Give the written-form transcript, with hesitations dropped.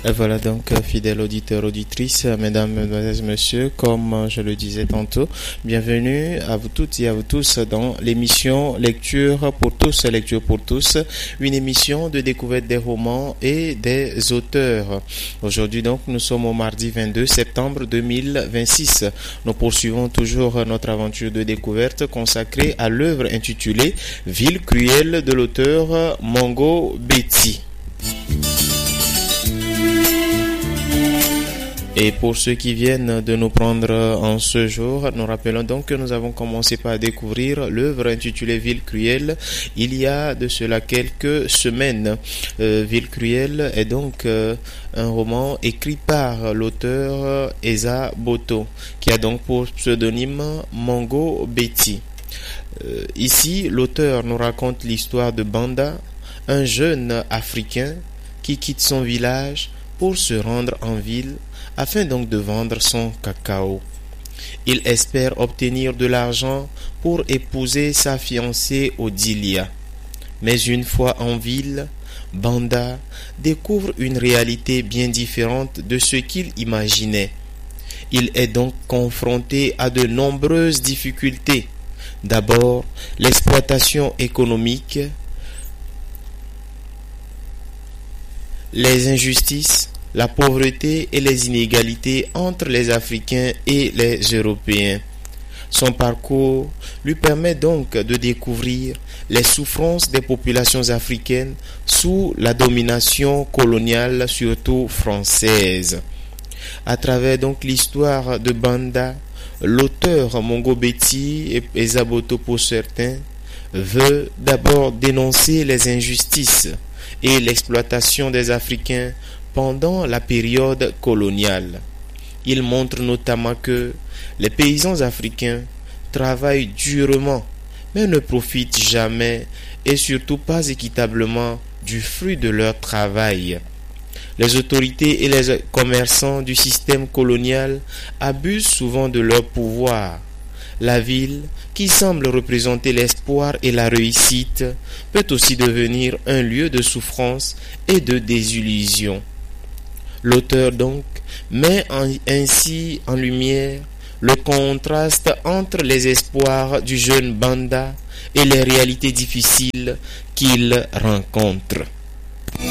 Et voilà donc, fidèles auditeurs, auditrices, mesdames, mesdemoiselles, messieurs, comme je le disais tantôt, bienvenue à vous toutes et à vous tous dans l'émission Lecture pour tous, une émission de découverte des romans et des auteurs. Aujourd'hui donc, nous sommes au mardi 22 septembre 2026. Nous poursuivons toujours notre aventure de découverte consacrée à l'œuvre intitulée Ville cruelle de l'auteur Mongo Betty. Et pour ceux qui viennent de nous prendre en ce jour, nous rappelons donc que nous avons commencé par découvrir l'œuvre intitulée Ville cruelle il y a de cela quelques semaines. Ville cruelle est donc un roman écrit par l'auteur Esa Boto, qui a donc pour pseudonyme Mongo Betty. Ici, l'auteur nous raconte l'histoire de Banda, un jeune Africain qui quitte son village pour se rendre en ville afin donc de vendre son cacao. Il espère obtenir de l'argent pour épouser sa fiancée Odilia. Mais une fois en ville, Banda découvre une réalité bien différente de ce qu'il imaginait. Il est donc confronté à de nombreuses difficultés. D'abord, l'exploitation économique, les injustices, la pauvreté et les inégalités entre les Africains et les Européens. Son parcours lui permet donc de découvrir les souffrances des populations africaines sous la domination coloniale, surtout française. À travers donc l'histoire de Banda, l'auteur Mongo Betty et Esa Boto pour certains veut d'abord dénoncer les injustices et l'exploitation des Africains pendant la période coloniale. Il montre notamment que les paysans africains travaillent durement, mais ne profitent jamais et surtout pas équitablement du fruit de leur travail. Les autorités et les commerçants du système colonial abusent souvent de leur pouvoir. La ville, qui semble représenter l'espoir et la réussite, peut aussi devenir un lieu de souffrance et de désillusion. L'auteur donc met ainsi en lumière le contraste entre les espoirs du jeune Banda et les réalités difficiles qu'il rencontre.